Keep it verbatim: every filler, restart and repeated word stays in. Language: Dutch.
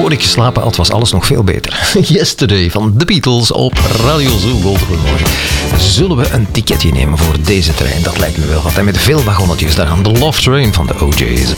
Voor ik geslapen had, was alles nog veel beter. Yesterday van The Beatles op Radio Zoo. Goedemorgen. Zullen we een ticketje nemen voor deze trein? Dat lijkt me wel wat. En met veel wagonnetjes daaraan. De Love Train van de O J's.